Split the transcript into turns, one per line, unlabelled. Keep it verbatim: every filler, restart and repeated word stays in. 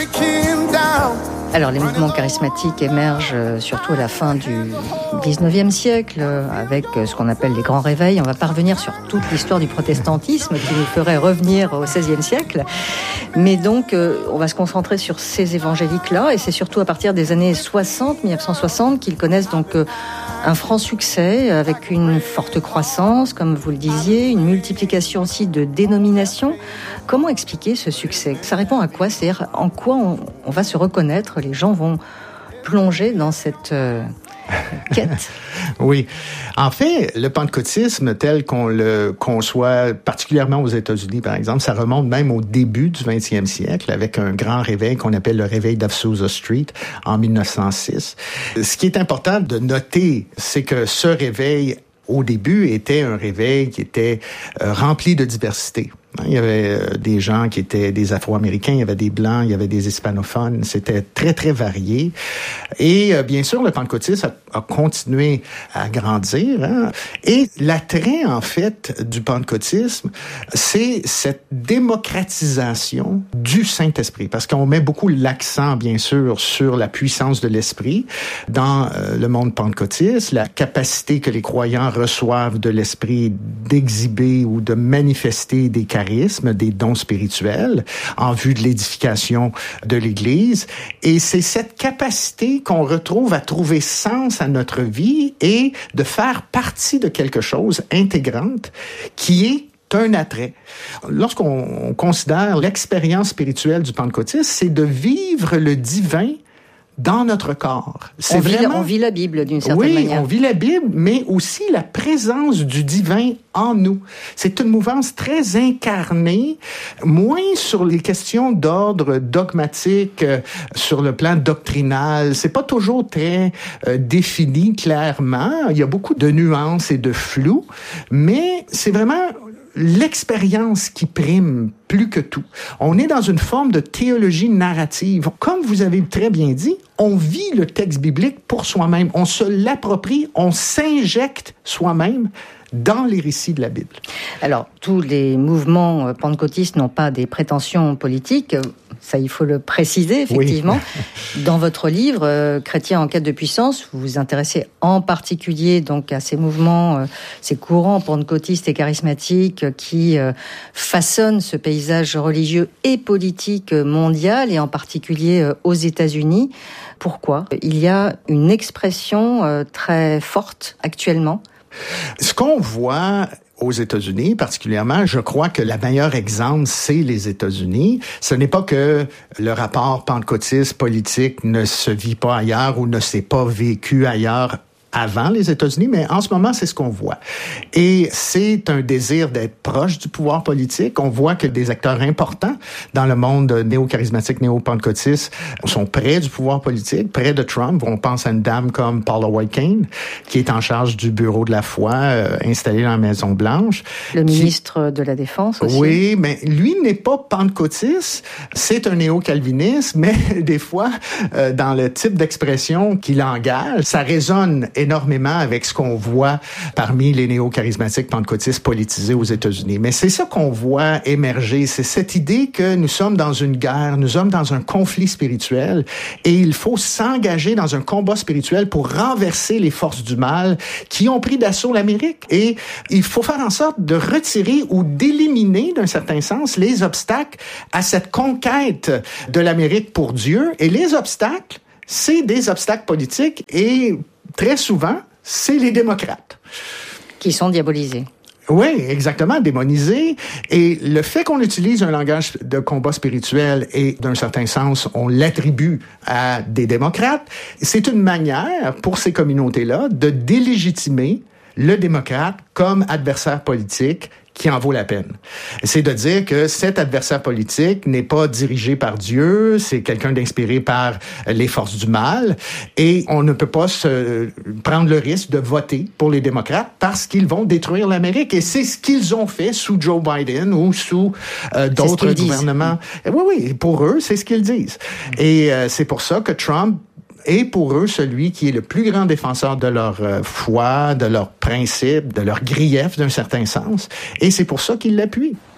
Alors, les mouvements charismatiques émergent surtout à la fin du dix-neuvième siècle, avec ce qu'on appelle les grands réveils. On va pas revenir sur toute l'histoire du protestantisme qui nous ferait revenir au seizième siècle. Mais donc, on va se concentrer sur ces évangéliques-là, et c'est surtout à partir des années soixante, dix-neuf cent soixante, qu'ils connaissent donc un franc succès, avec une forte croissance, comme vous le disiez, une multiplication aussi de dénominations. Comment expliquer ce succès ? Ça répond à quoi ? C'est-à-dire, en quoi on, on va se reconnaître ? Les gens vont plonger dans cette euh, quête.
Oui. En fait, le pentecôtisme tel qu'on le conçoit, particulièrement aux États-Unis, par exemple, ça remonte même au début du vingtième siècle, avec un grand réveil qu'on appelle le réveil d'Azusa Street en dix-neuf cent six. Ce qui est important de noter, c'est que ce réveil, au début, était un réveil qui était euh, rempli de diversité. Il y avait des gens qui étaient des Afro-Américains, il y avait des Blancs, il y avait des hispanophones. C'était très, très varié. Et bien sûr, le pentecôtisme a, a continué à grandir. Hein? Et l'attrait, en fait, du pentecôtisme, c'est cette démocratisation du Saint-Esprit. Parce qu'on met beaucoup l'accent, bien sûr, sur la puissance de l'Esprit dans euh, le monde pentecôtiste, la capacité que les croyants reçoivent de l'Esprit d'exhiber ou de manifester des charismes, des dons spirituels en vue de l'édification de l'Église. Et c'est cette capacité qu'on retrouve à trouver sens à notre vie et de faire partie de quelque chose intégrante qui est un attrait. Lorsqu'on considère l'expérience spirituelle du pentecôtisme, c'est de vivre le divin dans notre corps. C'est
on, vit
vraiment...
la, on vit la Bible d'une certaine
oui,
manière.
Oui, on vit la Bible, mais aussi la présence du divin en nous. C'est une mouvance très incarnée, moins sur les questions d'ordre dogmatique, euh, sur le plan doctrinal. C'est pas toujours très euh, défini clairement. Il y a beaucoup de nuances et de flou, mais c'est vraiment l'expérience qui prime plus que tout. On est dans une forme de théologie narrative. Comme vous avez très bien dit, on vit le texte biblique pour soi-même. On se l'approprie, on s'injecte soi-même dans les récits de la Bible.
Alors, tous les mouvements pentecôtistes n'ont pas des prétentions politiques. Ça, il faut le préciser, effectivement. Oui. Dans votre livre, euh, Chrétiens en quête de puissance, vous vous intéressez en particulier donc à ces mouvements, euh, ces courants pentecôtistes et charismatiques euh, qui euh, façonnent ce paysage religieux et politique mondial, et en particulier euh, aux États-Unis. Pourquoi ? Il y a une expression euh, très forte actuellement.
Ce qu'on voit aux États-Unis, particulièrement, je crois que le meilleur exemple, c'est les États-Unis. Ce n'est pas que le rapport pentecôtiste politique ne se vit pas ailleurs ou ne s'est pas vécu ailleurs avant les États-Unis, mais en ce moment, c'est ce qu'on voit. Et c'est un désir d'être proche du pouvoir politique. On voit que des acteurs importants dans le monde néo-charismatique, néo-pentecôtiste sont près du pouvoir politique, près de Trump. On pense à une dame comme Paula White-Cain, qui est en charge du bureau de la foi, euh, installé dans la Maison-Blanche.
Le
qui...
ministre de la Défense aussi.
Oui, mais lui n'est pas pentecôtiste. C'est un néo-calviniste, mais des fois, euh, dans le type d'expression qu'il engage, ça résonne énormément avec ce qu'on voit parmi les néo-charismatiques pentecôtistes politisés aux États-Unis. Mais c'est ça qu'on voit émerger, c'est cette idée que nous sommes dans une guerre, nous sommes dans un conflit spirituel et il faut s'engager dans un combat spirituel pour renverser les forces du mal qui ont pris d'assaut l'Amérique. Et il faut faire en sorte de retirer ou d'éliminer, d'un certain sens, les obstacles à cette conquête de l'Amérique pour Dieu. Et les obstacles, c'est des obstacles politiques et très souvent, c'est les démocrates.
Qui sont diabolisés.
Oui, exactement, démonisés. Et le fait qu'on utilise un langage de combat spirituel et, d'un certain sens, on l'attribue à des démocrates, c'est une manière, pour ces communautés-là, de délégitimer le démocrate comme adversaire politique qui en vaut la peine. C'est de dire que cet adversaire politique n'est pas dirigé par Dieu, c'est quelqu'un d'inspiré par les forces du mal, et on ne peut pas se prendre le risque de voter pour les démocrates parce qu'ils vont détruire l'Amérique. Et c'est ce qu'ils ont fait sous Joe Biden ou sous euh, d'autres gouvernements. Disent. Oui, oui, pour eux, c'est ce qu'ils disent. Et euh, c'est pour ça que Trump est pour eux celui qui est le plus grand défenseur de leur euh, foi, de leurs principes, de leurs griefs d'un certain sens. Et c'est pour ça qu'ils l'appuient.